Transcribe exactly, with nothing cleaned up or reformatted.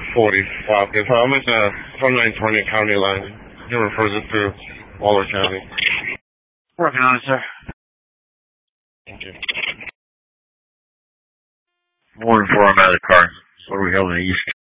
forty-five. Okay, so I'm at the from nine twenty county line. He refers it to Waller County. Working on it, sir. Thank you. Morning for another car. What are we having east?